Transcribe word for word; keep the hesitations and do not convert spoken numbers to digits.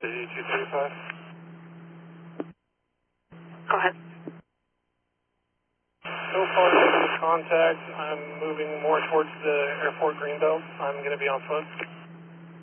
two thirty-five. Go ahead. So far, no contact. I'm moving more towards the airport greenbelt. I'm going to be on foot.